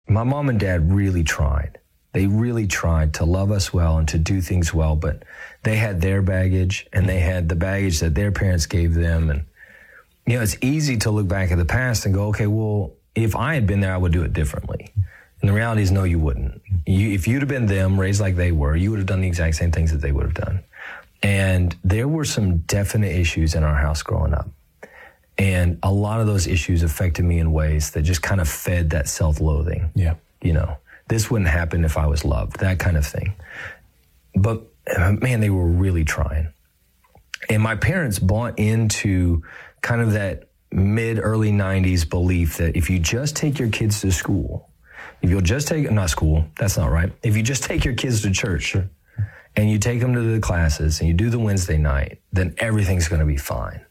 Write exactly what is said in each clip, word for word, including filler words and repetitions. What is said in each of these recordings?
my mom and dad really tried. They really tried to love us well and to do things well, but they had their baggage and they had the baggage that their parents gave them. And, you know, it's easy to look back at the past and go, okay, well, if I had been there, I would do it differently. And the reality is, no, you wouldn't. You, if you'd have been them, raised like they were, you would have done the exact same things that they would have done. And there were some definite issues in our house growing up. And a lot of those issues affected me in ways that just kind of fed that self-loathing. Yeah. You know, this wouldn't happen if I was loved, that kind of thing. But man, they were really trying. And my parents bought into kind of that mid early nineties belief that if you just take your kids to school, if you'll just take, not school, that's not right. If you just take your kids to church sure. and you take them to the classes and you do the Wednesday night, then everything's going to be fine.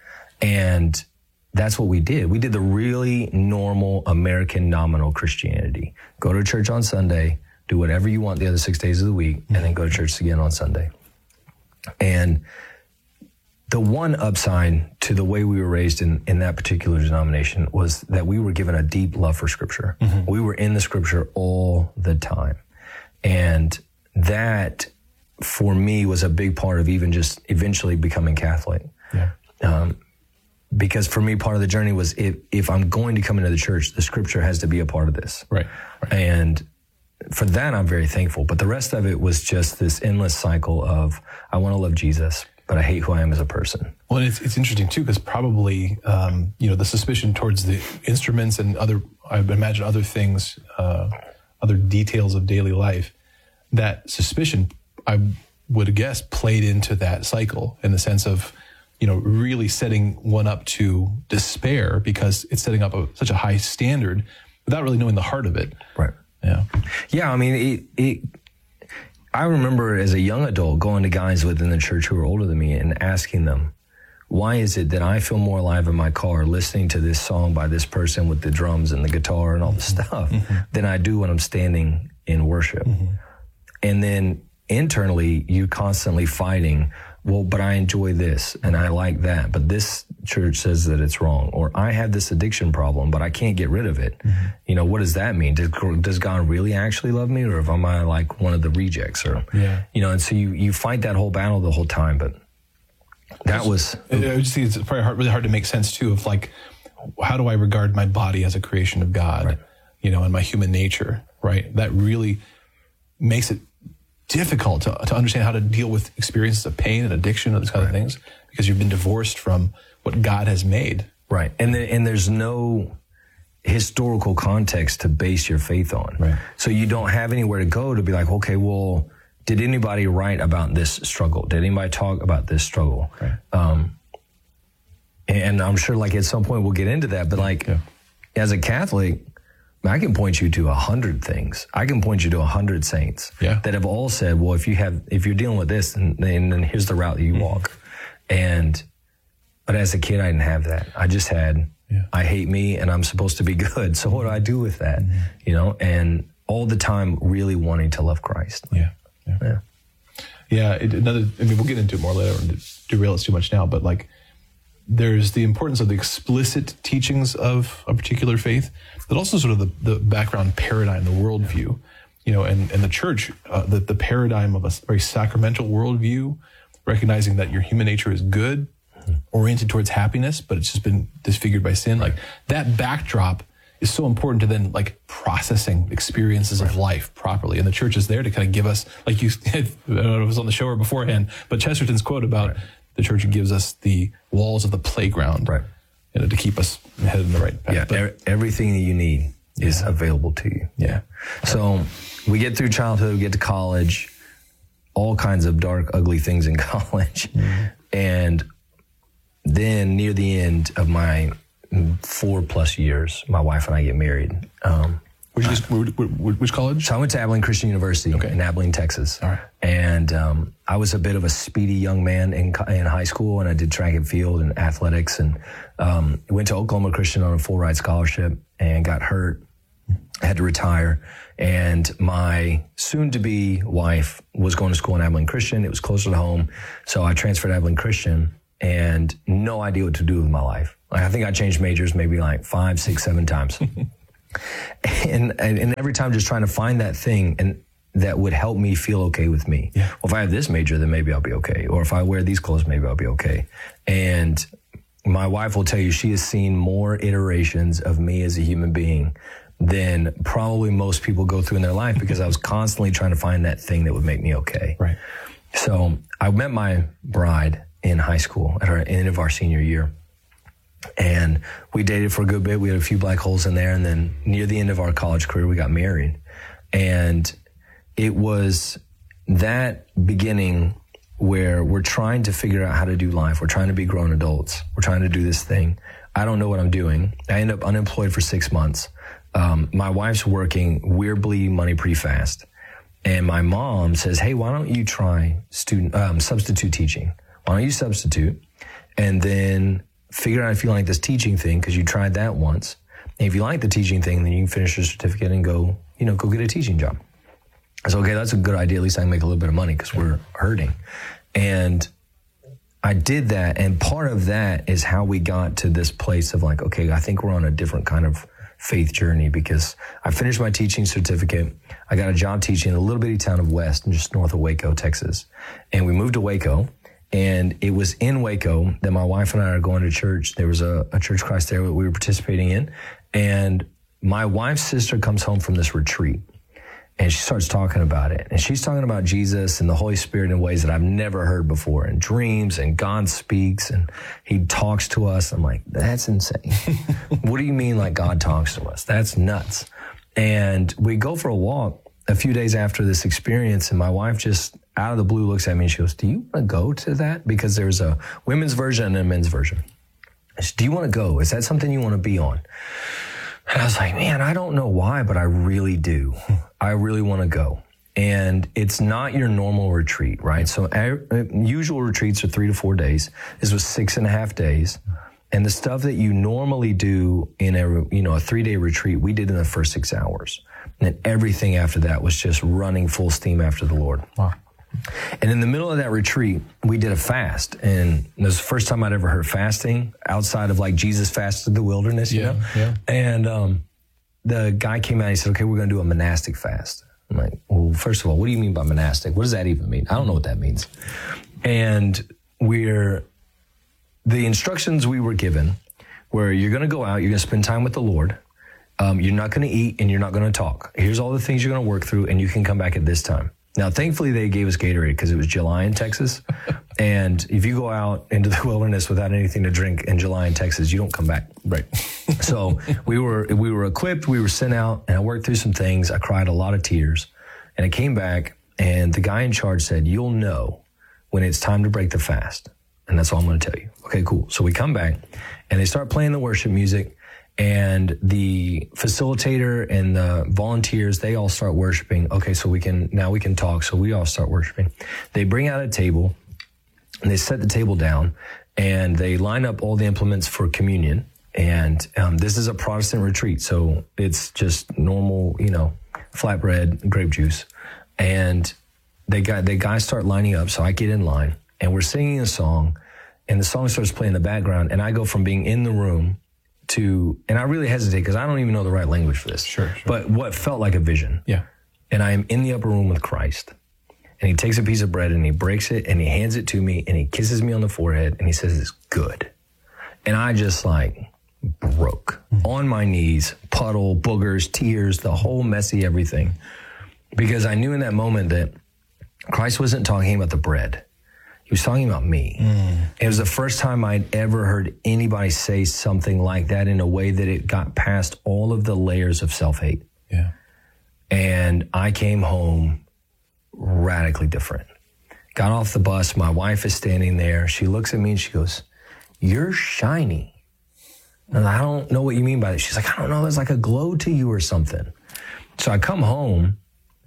And that's what we did. We did the really normal American nominal Christianity. Go to church on Sunday, do whatever you want the other six days of the week, and then go to church again on Sunday. And the one upside to the way we were raised in, in that particular denomination was that we were given a deep love for Scripture. Mm-hmm. We were in the Scripture all the time. And that, for me, was a big part of even just eventually becoming Catholic. Yeah. Um, Because for me, part of the journey was if, if I'm going to come into the church, the Scripture has to be a part of this. Right. right. And for that, I'm very thankful. But the rest of it was just this endless cycle of, I want to love Jesus, but I hate who I am as a person. Well, it's, it's interesting, too, because probably, um, you know, the suspicion towards the instruments and other, I would imagine other things, uh, other details of daily life, that suspicion, I would guess, played into that cycle in the sense of, you know, really setting one up to despair because it's setting up a, such a high standard without really knowing the heart of it. Right. Yeah. Yeah. I mean, it, it, I remember as a young adult going to guys within the church who were older than me and asking them, why is it that I feel more alive in my car listening to this song by this person with the drums and the guitar and all the stuff mm-hmm. than I do when I'm standing in worship? Mm-hmm. And then internally, you're constantly fighting, well, but I enjoy this and I like that, but this church says that it's wrong. Or I have this addiction problem, but I can't get rid of it. Mm-hmm. You know, what does that mean? Does, does God really actually love me, or am I like one of the rejects? Or, yeah. you know, and so you, you fight that whole battle the whole time, but that was... I just think it's probably hard, really hard to make sense too of like, how do I regard my body as a creation of God, right. you know, and my human nature, right? That really makes it difficult to, to understand how to deal with experiences of pain and addiction and those kind right. of things because you've been divorced from what God has made. Right. And the, and there's no historical context to base your faith on. Right. So you don't have anywhere to go to be like, okay, well, did anybody write about this struggle? Did anybody talk about this struggle? Right. Um, and I'm sure like at some point we'll get into that, but like yeah. as a Catholic, I can point you to a hundred things. I can point you to a hundred saints yeah. that have all said, well, if you have, if you're dealing with this, then, then here's the route that you mm-hmm. walk. And, but as a kid, I didn't have that. I just had, yeah. I hate me and I'm supposed to be good. So what do I do with that? Mm-hmm. You know, and all the time really wanting to love Christ. Yeah. Yeah. Yeah. yeah it, another, I mean, we'll get into it more later. I don't derail us too much now, but like, there's the importance of the explicit teachings of a particular faith, but also sort of the, the background paradigm, the worldview, you know, and, and the church, uh, the, the paradigm of a very sacramental worldview, recognizing that your human nature is good, mm-hmm. oriented towards happiness, but it's just been disfigured by sin. Like that backdrop is so important to then like processing experiences right. of life properly. And the church is there to kind of give us, like you, I don't know if it was on the show or beforehand, but Chesterton's quote about right. the church gives us the walls of the playground, right? You know, to keep us headed in the right path. Yeah, but, er- everything that you need is yeah. available to you. Yeah. So we get through childhood, we get to college, all kinds of dark, ugly things in college. Mm-hmm. And then near the end of my four plus years, my wife and I get married. Um, which, is, which college? So I went to Abilene Christian University okay. in Abilene, Texas. All right. And um, I was a bit of a speedy young man in in high school, and I did track and field and athletics, and um, went to Oklahoma Christian on a full ride scholarship and got hurt. I had to retire, and my soon-to-be wife was going to school in Abilene Christian. It was closer to home, so I transferred to Abilene Christian, and no idea what to do with my life. Like, I think I changed majors maybe like five, six, seven times. And, and, and every time just trying to find that thing and that would help me feel okay with me. Yeah. Well, if I have this major, then maybe I'll be okay. Or if I wear these clothes, maybe I'll be okay. And my wife will tell you she has seen more iterations of me as a human being than probably most people go through in their life, because I was constantly trying to find that thing that would make me okay. Right. So I met my bride in high school at the end of our senior year. And we dated for a good bit. We had a few black holes in there. And then near the end of our college career, we got married. And it was that beginning where we're trying to figure out how to do life. We're trying to be grown adults. We're trying to do this thing. I don't know what I'm doing. I end up unemployed for six months. Um, my wife's working. We're bleeding money pretty fast. And my mom says, hey, why don't you try student um, substitute teaching? Why don't you substitute? And then figure out if you like this teaching thing, because you tried that once. And if you like the teaching thing, then you can finish your certificate and go, you know, go get a teaching job. I said, okay, that's a good idea. At least I can make a little bit of money because we're hurting. And I did that. And part of that is how we got to this place of like, okay, I think we're on a different kind of faith journey, because I finished my teaching certificate. I got a job teaching in a little bitty town of West, just north of Waco, Texas. And we moved to Waco. And it was in Waco that my wife and I are going to church. There was a, a Church Christ there that we were participating in. And my wife's sister comes home from this retreat. And she starts talking about it. And she's talking about Jesus and the Holy Spirit in ways that I've never heard before, in dreams, and God speaks and he talks to us. I'm like, that's insane. What do you mean like God talks to us? That's nuts. And we go for a walk a few days after this experience, and my wife just out of the blue looks at me and she goes, do you want to go to that? Because there's a women's version and a men's version. I said, do you want to go? Is that something you want to be on? And I was like, man, I don't know why, but I really do. I really want to go. And it's not your normal retreat, right? So uh, usual retreats are three to four days. This was six and a half days. And the stuff that you normally do in a, you know, a three-day retreat, we did in the first six hours. And then everything after that was just running full steam after the Lord. Wow. And in the middle of that retreat, we did a fast. And it was the first time I'd ever heard fasting outside of like Jesus fasted the wilderness, you yeah, know? Yeah. And um, the guy came out and he said, okay, we're going to do a monastic fast. I'm like, well, first of all, what do you mean by monastic? What does that even mean? I don't know what that means. And we're, the instructions we were given were, you're going to go out, you're going to spend time with the Lord. Um, you're not going to eat and you're not going to talk. Here's all the things you're going to work through, and you can come back at this time. Now, thankfully, they gave us Gatorade because it was July in Texas. And if you go out into the wilderness without anything to drink in July in Texas, you don't come back. Right. So we were we were equipped. We were sent out, and I worked through some things. I cried a lot of tears. And I came back, and the guy in charge said, you'll know when it's time to break the fast. And that's all I'm going to tell you. Okay, cool. So we come back, and they start playing the worship music. And the facilitator and the volunteers, they all start worshiping. Okay, so we can, now we can talk. So we all start worshiping. They bring out a table and they set the table down and they line up all the implements for communion. And um, this is a Protestant retreat. So it's just normal, you know, flatbread, grape juice. And they got, the guys start lining up. So I get in line and we're singing a song and the song starts playing in the background. And I go from being in the room to, and I really hesitate because I don't even know the right language for this. Sure, sure. But what felt like a vision. Yeah. And I am in the upper room with Christ. And he takes a piece of bread and he breaks it and he hands it to me and he kisses me on the forehead and he says, it's good. And I just like broke mm-hmm. on my knees, puddle, boogers, tears, the whole messy everything. Because I knew in that moment that Christ wasn't talking about the bread. He was talking about me. Mm. It was the first time I'd ever heard anybody say something like that in a way that it got past all of the layers of self-hate. Yeah. And I came home radically different. Got off the bus. My wife is standing there. She looks at me and she goes, you're shiny. And I don't know what you mean by that. She's like, I don't know. There's like a glow to you or something. So I come home.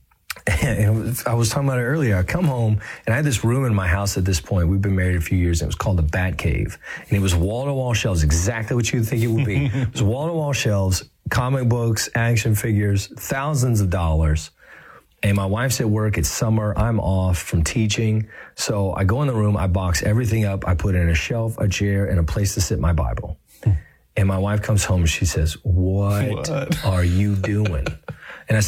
And I was talking about it earlier. I come home and I had this room in my house at this point. We've been married a few years and it was called the Bat Cave. And it was wall-to-wall shelves, exactly what you'd think it would be. It was wall-to-wall shelves, comic books, action figures, thousands of dollars. And my wife's at work. It's summer. I'm off from teaching. So I go in the room. I box everything up. I put in a shelf, a chair, and a place to sit my Bible. And my wife comes home and she says, what, What? are you doing?